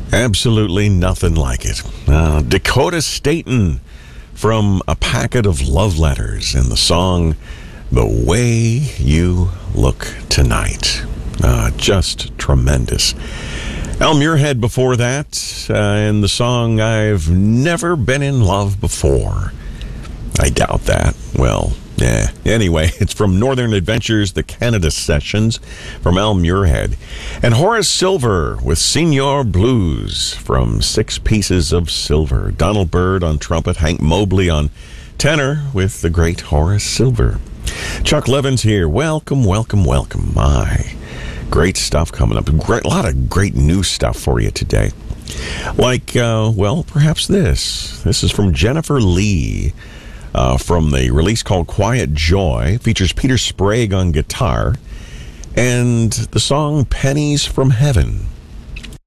Absolutely nothing like it. Dakota Staton from A Packet of Love Letters in the song The Way You Look Tonight. Just tremendous. Al Muirhead before that, in the song I've Never Been in Love Before. I doubt that. Well, yeah. Anyway, it's from Northern Adventures, the Canada Sessions, from Al Muirhead. And Horace Silver with Senior Blues from Six Pieces of Silver. Donald Byrd on trumpet, Hank Mobley on tenor with the great Horace Silver. Chuck Levins here. Welcome, welcome, welcome. My, great stuff coming up. A lot of great new stuff for you today. Like, perhaps this. This is from Jennifer Lee. From the release called Quiet Joy. Features Peter Sprague on guitar. And the song Pennies from Heaven.